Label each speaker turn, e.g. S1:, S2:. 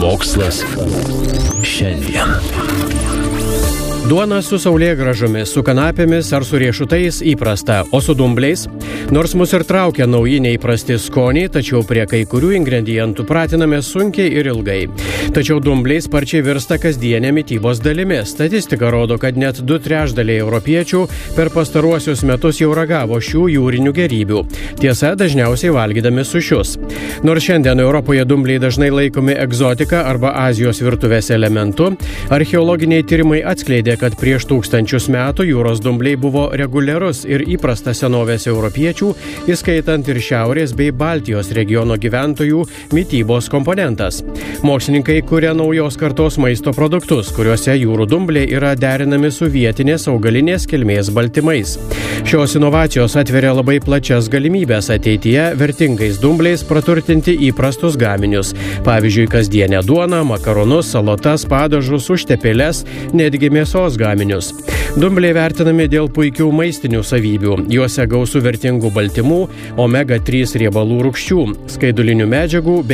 S1: Mokslas šiandien.
S2: Duona su saulėgrąžomis, su kanapėmis ar su riešutais įprasta, o su dumbliais? Nors mus ir traukia nauji neįprasti skoniai, tačiau prie kai kurių ingredientų pratiname sunkiai ir ilgai. Tačiau dumbliai sparčiai virsta kasdienė mitybos dalimi. Statistika rodo, kad net 2/3 europiečių per pastaruosius metus jau ragavo šių jūrinių gėrybių. Tiesa, dažniausiai valgydami sušius. Nors šiandien Europoje dumbliai dažnai laikomi egzotika arba Azijos virtuvės elementu, archeologiniai tyrimai atskleidė, kad prieš tūkstančius metų jūros dumbliai buvo reguliarus ir įprastas senovės europiečių, įskaitant ir Šiaurės bei Baltijos regiono gyventojų mitybos komponentas. Mokslininkai kuria naujos kartos maisto produktus, kuriuose jūrų dumbliai yra derinami su vietinės augalinės kilmės baltymais. Šios inovacijos atveria labai plačias galimybės ateityje vertingais dumbliais praturtinti įprastus gaminius. Pavyzdžiui, kasdienę duoną, makaronus, salotas, padažus, užtepėles, netgi mėsos gaminius. Dumbliai vertinami dėl puikių maistinių savybių. Juose gausu vertingų baltymų, omega 3 riebalų rūgščių, skaidulinių medžiagų bei